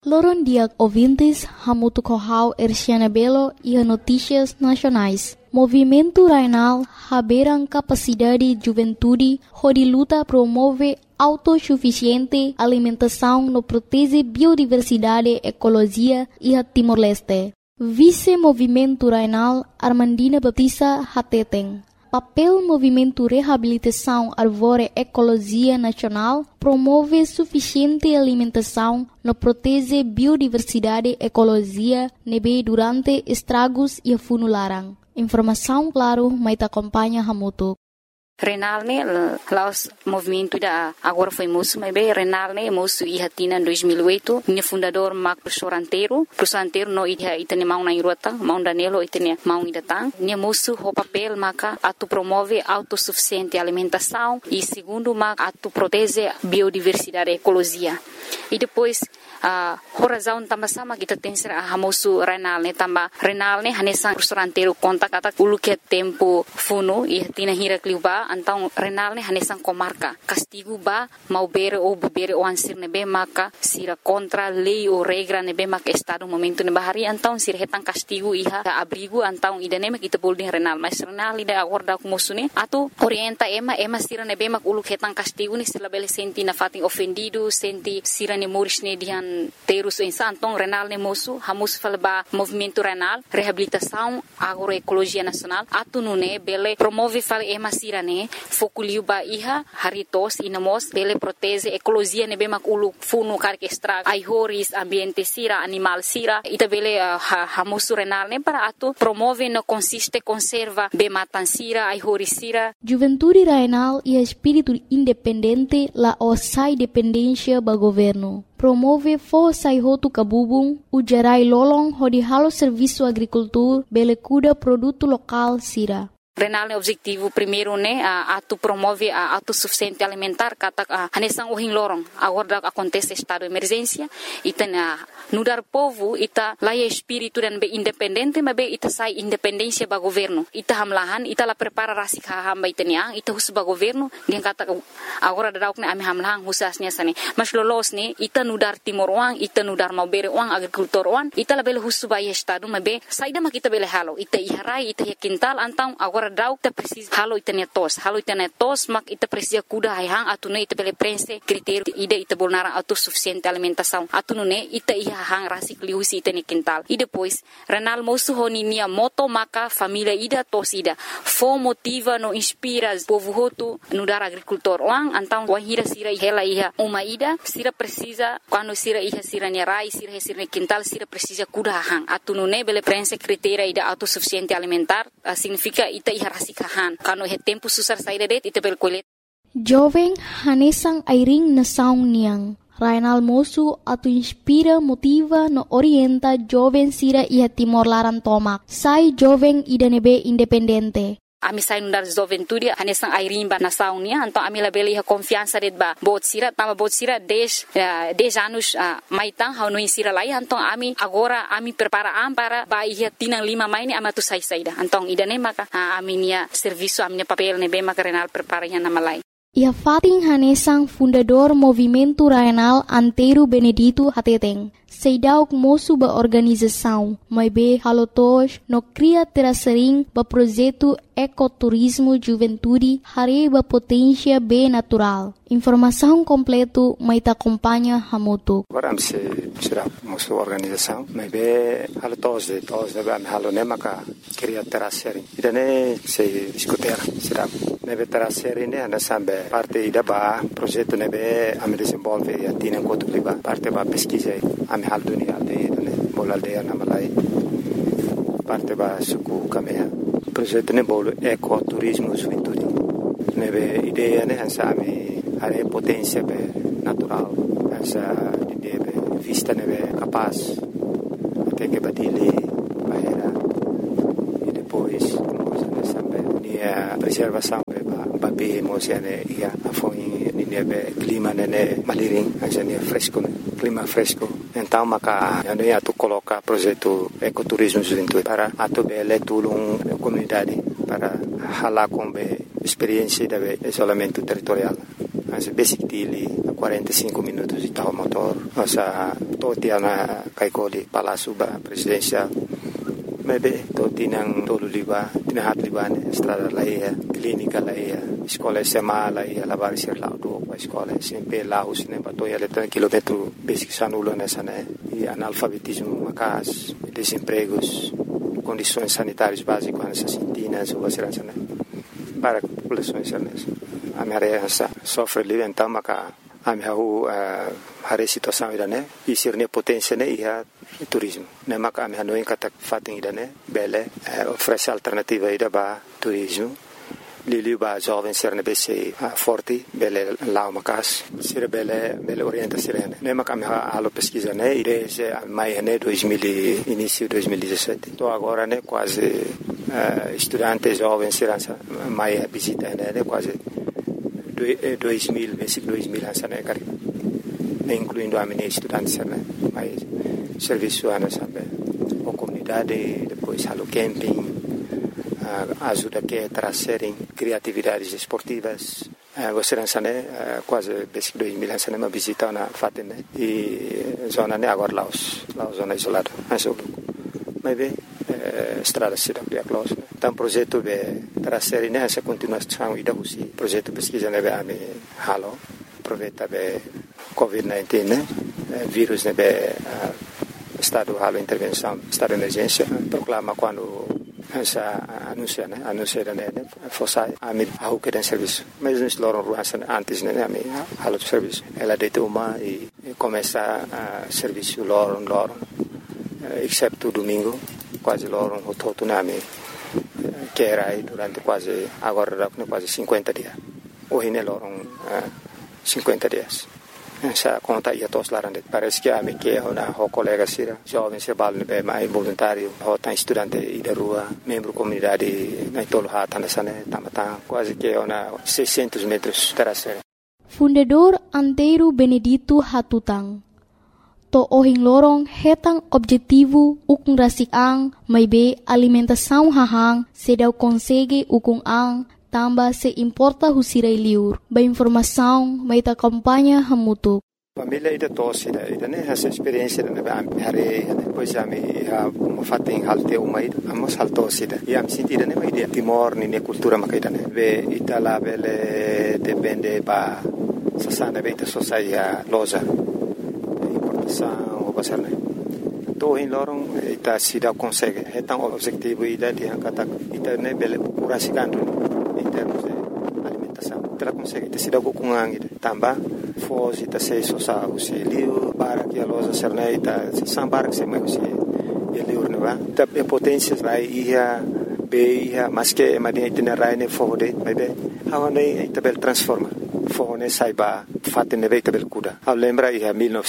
Loron dia ouvintes, Hamutu Kohau Erciana Belo e Notícias Nacionais. Movimento Rainal haberam capacidade juventude, onde luta promove autossuficiente alimentação no protege biodiversidade, ecologia e a Timor-Leste. Vice-Movimento Rainal Armandina Baptista Hateteng. Papel Movimento Reabilitação Árvore Ecologia Nacional promove suficiente alimentação no protege biodiversidade ecologia nebe durante estragos e funularan. Informação claro, mas acompanha Hamutu. Renal laos movimento da agora foi moço, mas bem Renal moço e hatina em 2008, minha fundador Marco professor anteiro no itane mau na irota, mau danelo itane mau idatang, minha moço o papel maca atu promove autossuficiente alimentação e segundo maca atu protege biodiversidade ecologia. E depois razão também sama kita tem ser hamosu Renal também Renal hanesang professor anteiro conta kata ulu que tempo funo e tina hira kliuba então Renal hanesang comarca castigo ba mau bere ou bebere o ansir nebe maka sira contra lei ou regra nebe maka estado momento nebe hari então sira hetang castigo iha abrigo então idane kita bolding Renal mas Renal ida agora ku musune atu orienta ema sira nebe mak ulu hetang castigo ni sila bele senti na fating ofendido senti sira ne moris ne dihan terus então Renal moço hamus falba movimento Renal reabilitação agroecologia nacional atu nune bele promove fal emasira ne foculiu ba iha haritos inamos bele protege ecologia ne be makulu funu karke estrag ai horis ambiente sira animal sira ita bele hamus Renal ne para atu promove no consiste conserva be matan sira ai horis sira. Juventude Renal e espírito independente la osai dependência ba governo. Promove força e roto cabubung, o gerai lolong hodi halo serviço agricultura, bele cuida produto local sira. Renal objetivo primeiro atu promove a autossuficiente alimentar kata hanesang uhing lorong agora acontece estado de emergência ita nudar povo ita laia espírito dan be independente mas be ita sai independência ba governo ita hamlahan ita la prepara rasik hamba itania ita hus ba governo dia kata agora dauk ne ami hamlahan husasnya sane mas lolos ne ita nudar timor uang ita nudar mau bere uang agrikultor uang ita la bele hus ba estado mas be saida ma kita bele halo ita iharai ita kintal antang agora dauk ta precis halo itania tos mak ita precisa kuda hang atune ita bele prense critério ida ita bolnara autossuficiente alimentação atune ita iha hang rasik liusi itani quintal e depois Renal moço honinia moto maka família ida tos ida fo motiva no inspira povo hotu no dar agricultor wang antang wahira sira hela iha uma ida sira precisa quando sira iha sira nerai sira quintal sira precisa kuda hang atune bele prense critério ida autossuficiente alimentar significa ita iha rasikahan kano he tempo susar saída det ita berkulit. Jovem hanesang airing na saung niang. Rainal moço atu inspira, motiva, no orienta jovem sira iha Timor Laran tomak. Sai jovem ida nebe independente. Ami sai nundar juventude hanesang airing ba na saung nia então ami la bele iha confiança det ba bot sira 10 anos maitang hau no insira lai então ami agora ami prepara para ba iha tinang 5 mai ni amatu sai saida então ida ne maka ami nia serviço ami nia papel ne be maka Renal prepara iha na malai. Ia fating hanesang fundador Movimento Rainal Anteiro Benedito Hateteng. Seidauk moço ba organização, mas be halotos no cria terasering ba projeto ecoturismo juventude hari ba potência be natural. Informação completo mai ta acompanha Hamutu. Agora se será moço organização, mas be halotos de ba halo nemaka cria terasering. Idane se discutir será nebe terasering ne anda sambe parte ida ba projeto nebe ame desenvolve atina enquanto liba parte ba pesquisa ame hal dunia de bol aldeia na Malai parte ba suku kamea projeto ne bol ecoturismo juventude nebe ideia ne hansa ame are potência be natural hansa de vista nebe capaz até que batile bahera e depois coisa nessa be a preservação ba be emocione ia foi nebe clima ne maliring hansa ne fresco clima fresco então maka yani atu coloca projeto ecoturismo juventude para atu bele tulung comunidade para hala com experiência de isolamento territorial. Mas basic dele 45 minutos de tal motor nossa totia na kaikoli Palácio Presidencial. Maybe totinang tolo liba, tinahat liba ne estrada laia, clínica laia, escola SMA laia, lavar ser lá do escola sempre lá os ne batoia letra quilômetro basic sanulo nessa né e analfabetismo macas, desempregos, condições sanitárias básicas nessa sintinas ou segurança né para populações nessa. A minha área sofre ali então maca a minha hari situação ida né e ser ne potência né e turismo. Ne maka ami hanoin kata fating ida ne bele oferece alternativa ida ba turismo. Lili ba jovem ser ne bese forte bele lao makas ser bele orienta sirene. Ne maka ami halo pesquisa ne desde mai ne 2000 início 2017. Então agora ne quase estudante jovem serança mai visita ne quase 2000 basic 2000 hansa ne kari. Incluindo a minha estudante né mais serviço ana sabe a comunidade depois halo camping ajuda que trazerem criatividades esportivas você não sabe quase basic 2000 hansa né uma visita na fatem né e zona né agora Laos zona isolada mas bem estrada se dá close então projeto de trazer né essa continuação e da usi projeto pesquisa né a me halo aproveita be COVID-19 né vírus né be estado halo intervenção estado de emergência proclama quando essa anuncia né fosse a mim a que tem serviço mas nós loram ruas antes né a mim halo de serviço ela deita uma e começa a serviço loram exceto domingo quase loram o todo na mim que era aí durante quase agora quase 50 dias hoje né loram 50 dias. Essa conta ia todos lá dentro. Parece que a minha que é uma colega sira, jovem se bala bem mais voluntário, ou tá estudante e da rua, membro comunidade na tolo hata nessa né, tá quase que é uma 600 metros terceira. Fundador Antero Benedito Hatutang. To ohing lorong hetang objetivo ukung rasik ang may be alimentação hahang sedaw konsege ukung ang tamba se importa husirai liur. Ba informação may ta kampanya hamutuk. Família ida tosse ida né essa experiência né hari depois a mi fating halte umai amos haltosse ida e am sentida né mai dia timor ni cultura makaida né be itala bele depende ba sasana be ita sosaia loza importação o basar né to in lorong ita sida consegue hetang objetivo ida dia kata ita né bele purasikando em termos de alimentação. Ela consegue ter sido com angin também foge ta sei sosa o se liu para que a loja serneita sambar que se mai o se liu ne va ta potência vai ia be ia mas que madia itinerário ne fode mai be hawa ne tabel transforma fone saiba fatte ne veita bel kuda a lembra ia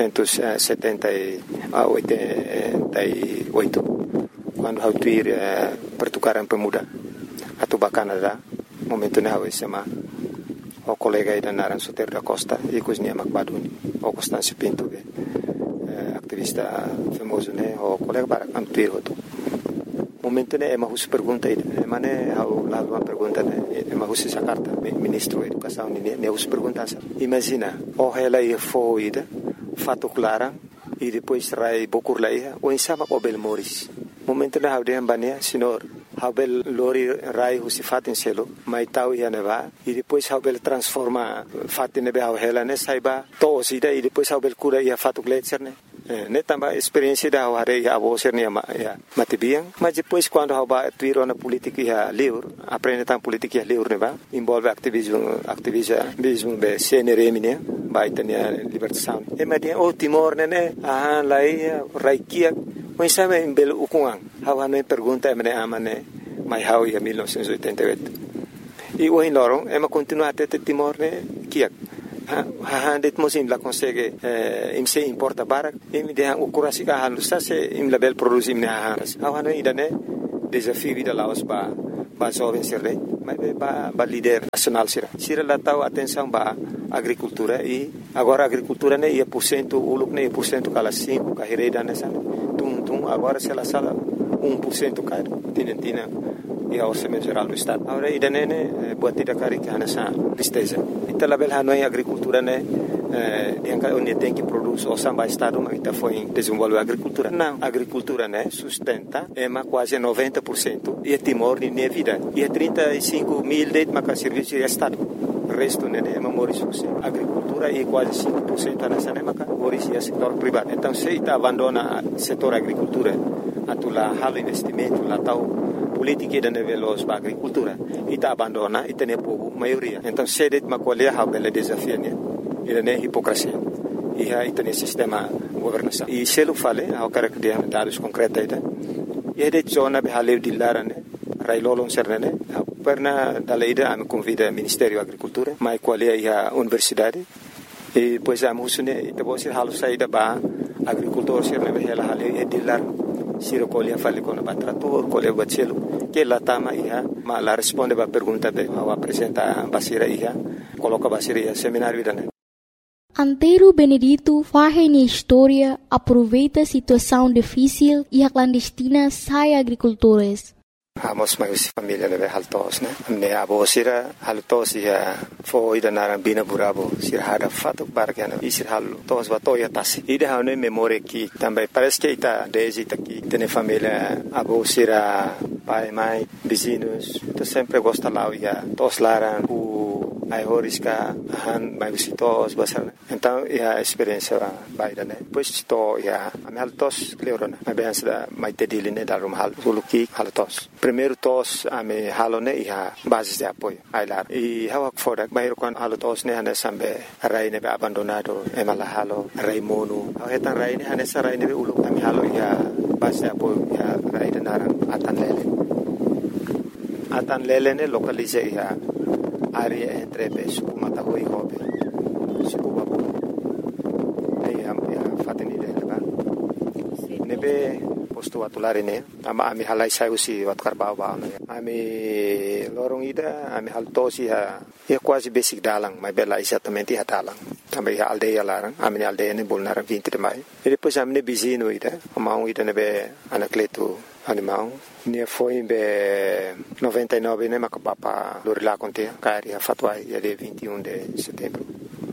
1988 quando hau tuir pertukaran pemuda atau Canada momento ne hau sema o colega ida naran Soter da Costa e cozinha Macbaduni o Constâncio Pinto activista famoso ne o colega para antuir hoto momento ne ema hus pergunta ida mane hau lá uma pergunta ne ema hus essa carta ministro da educação ne hus pergunta imagina o ela ia foida fato clara e depois rai bokur laia o insama o Belmoris momento ne hau de ambania senhor Habel lori rai husi fatin selo mai tau ia neva e depois Habel transforma fatin nebe hela ne saiba to sida e depois Habel cura ia fatu gletser ne tamba experiência da hare ia avoser ne ya matibiang mas depois quando haba tuiro na política ia livre aprende tam política ia livre neva envolve ativismo be CNRM ne vai ter libertação e madia o Timor ne lai raikia mas sabe em belo ukungang hawa no pergunta mene amane mai hau ia 1988 e o lorong ema continua até Timor ne kiak det mosim la consegue imse importa barak im de hang ukurasi ka halu sa se im label produce im ne hawa no idane desafio vida laos ba jovem sirre mai ba líder nacional sira la tau atenção ba agricultura e agora agricultura ne ia % uluk ne % kala 5 ka hireda ne san tum agora se la sala 1% caro tina e a orçamento geral do estado agora ida ne buat tidak kari que hanasa tristeza ita label hanoi agricultura ne onde tem que produzir o samba estado mas está foi desenvolver a agricultura não a agricultura né sustenta quase 90% e Timor nem vida e 35 mil de serviço de estado o resto né é memória a agricultura e quase 5% nessa né é setor privado então se está abandona o setor agricultura atula halo investimento lá tal política da nível da agricultura e está abandona e tem povo maioria então se det macolher a bela desafio né ele é hipocrisia e aí tem sistema governação e se ele fala ao cara que tem dados concretos e de zona behaleu de lara né railolon serne perna da lei da me convida Ministério da Agricultura mas qual é a universidade e pois a musune e depois halu saída ba agricultor serne behela haleu e de lar siro colhe fale com o trator colhe bacelo que lá tama ia mas lá responde a pergunta be ao apresenta basira ia coloca basira ia seminário da Antero Benedito faz na história, aproveita a situação difícil e a clandestina sai agricultores. Amos mais família leve haltos né. Ne abo sira haltos ia foi da narambina burabo sira hada fato bargana e sira haltos batoya tas. Ida hane memória que também parece que está desde aqui tem família abo sira pai mãe vizinhos. Tu sempre gosta lá ia tos laran ai horiska han mai visitos basar então a experiência baida né pois to ia amal tos cleorona mas bem da mai tedili né darum hal suluki halatos primeiro tos ame halone ia base de apoio ai lar e hawak foda bairo kan halatos né hane sambe rai ne abandonado emala halo rai mono hetan rai ne hane sarai ne ulu ame halo ia base de apoio ia rai de naran atan lele ne localize ia área entre suku Matahui Hobe suku Babu aí a fateni dele lá nebe posto atulari ne ama ami halai sai usi wat karbau ba ami lorong ida ami haltosi ha quase basic dalang mas bela exatamente ha dalang também a aldeia larang ami aldeia ne bolnar 20 de maio e depois ami ne bizino ida amau ida nebe anacleto animal ne foi em 99 né macapapa Lorila contea cari a fatuai dia 21 de setembro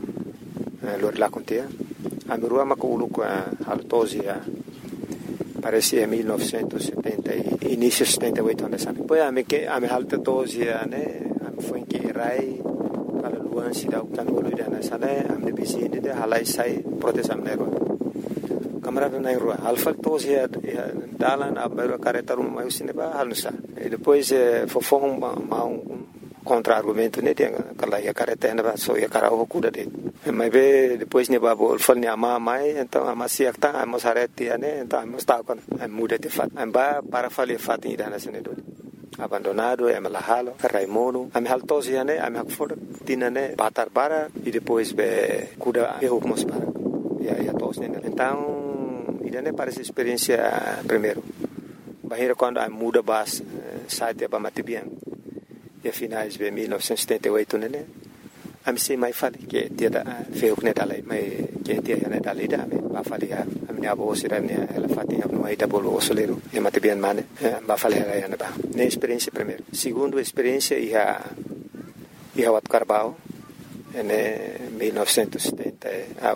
Lorila contea a mirua maculu com a haltosia parece em 1970 início 78 anos depois a me haltosia né foi que rai para luan sida utan ulu dana sana amne bisini de halai sai protesam nego kamera na rua alfa tosia dalan abero caretarum mais cineba halusa e depois fofong contra argumento né tem aquela ia caretena ba so ia cara o cuda de mas depois ne babo fal ne ama mai então ama siakta amos areti né então amos ta con muda de fat amba para fali fat ida na sene do abandonado é malahalo raimono ame haltosia né ame hakfor tinane batar bara e depois be cuda erro como para ia tos né então idane parece experiência primeiro bahira quando a muda bas site ba matibian e finais de 1978 né a me sei mais fali que dia da feu né dalai mai que dia né dalai da ba fali a minha avó sira né ela fatia no aí da bolo osoleiro e matibian mane ba fali ela né ba né experiência primeiro segundo experiência ia wat Carbau né 1970 a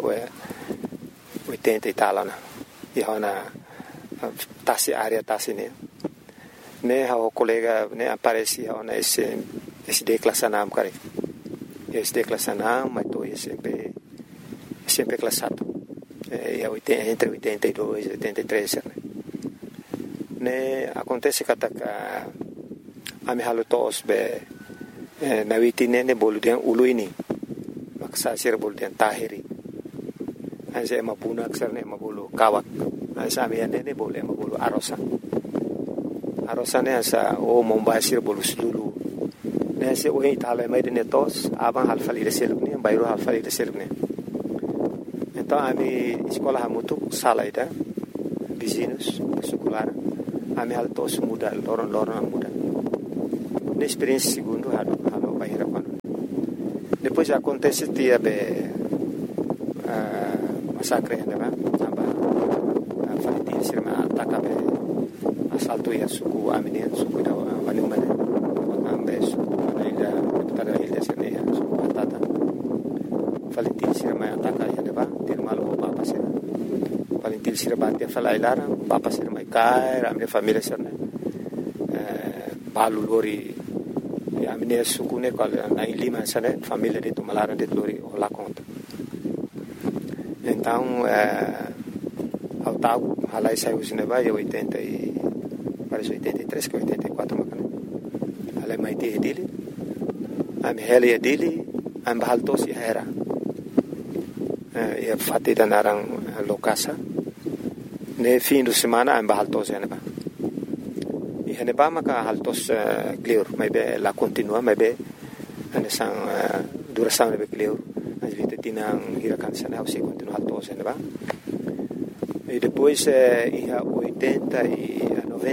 80 e tal né e hona tasi área tasi ne ha colega ne aparece hona esse declassanam kare esse declassanam mas to sempre classado e entre 82 e 83 ne acontece que a me halo tos be na witine ne boludian uluini maksa sir boludian tahiri anse mapuna aksar ne mabulu kawak ansa me ne bole mabulu arosa ne asa o mombasir bolu sulu ne se o itala mai de netos aban halfali de selune bayro halfali de selune então a mi escola hamutu sala ida vizinhos secular a mi altos muda loron muda ne experiência segundo halo bayra quando depois acontece dia be massacre né aba faliti sirma ataka be assalto ya suku amine suku da wani mane ambe suku ida tada ilha sene suku patata faliti sirma ataka valentil sira batia fala ilara papa sira mai kai a minha família sira né balu lori a minha suku né qual na Lima sira família de Tumalara de lori lá conta então ao tago halai saiu cinema e 80 e parece 83 que 84 macana halai mai te dele am hele dele am bahalto si era e fatti da narang lokasa ne fim de semana am bahalto si aneba e aneba maka haltos clear mai be la continua mai be anesang duração be clear as vite tinang hirakan sana se continua haltos aneba e depois ia 80 e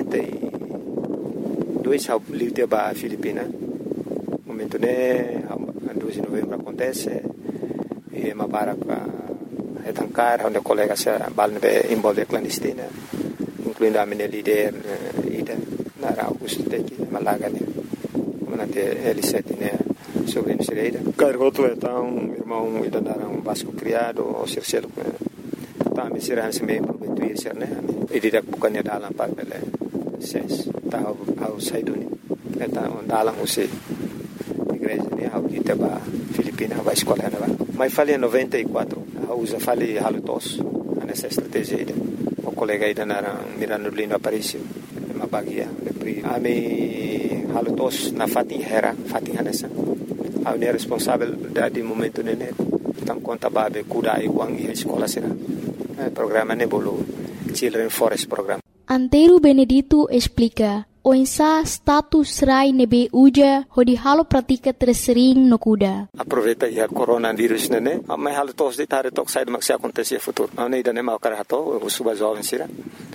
92 ao livre ba Filipina momento né a 2 de novembro acontece e mabarak etankar onde colega se balne envolve clandestina incluindo a minha líder ida na Augusto Teki Malaga né manante L7 né sobre a Cireira cargoto então irmão ida naram Vasco criado o Circelo tá me será se membro do ICR né e direto bukannya dalam par bele ses tá ao saiduni então dalam você igreja né ao ita ba Filipina vai escola né mas falei em 94 usa falei halutos nessa estratégia o colega ida naram Mirano Lindo Aparício uma bagia a me halutos na Fatin Hanessa a minha responsável de momento né então conta babe cuidar igual e escola será programa Nebolo Children Forest Program. Antero Benedito explica o insa status rai nebe uja hodi halo pratika tersering no kuda. Aproveita ya coronavírus né, mas halo tos de tare tok sai de acontecer futuro. Não nem dane mal karato, o suba jovem sira.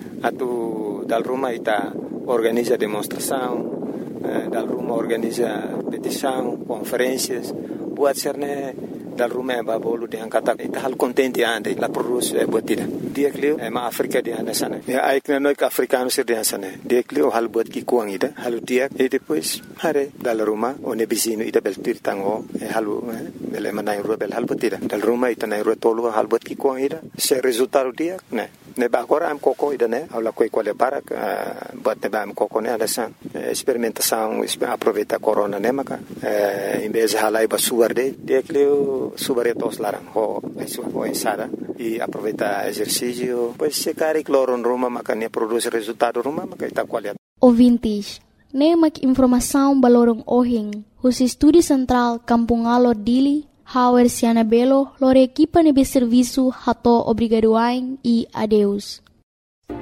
Atu dal Roma ita organiza demonstração, dal Roma organiza petição, conferências, buat serne dal Roma ba bolu de angkata ita hal contente ande la produce botida. Dia klio ma Afrika de anda sana. Ya aikna noi ka africano sir de sana. Dia klio hal bot ki kuang ida, halu dia e depois hare dal Roma one bisino ida bel tirtango e halu bel manai rubel hal botida. Dal Roma ita nai rotolo hal bot ki kuang ida. Se resultado dia ne ba agora am koko ida ne aula koi quale para bot ne ba am koko ne ada san experimentação aproveita corona ne maka em vez de halai ba suarde dia klio subaretos larang ho ensada e aproveita exercício pois se cari cloro no Roma maka ne produz resultado Roma maka ita qualidade ouvintes ne mak informação balorong ohing os estúdio central Kampung Alor Dili Hauer Siana Belo lor equipa nebe serviço hato obrigado e adeus.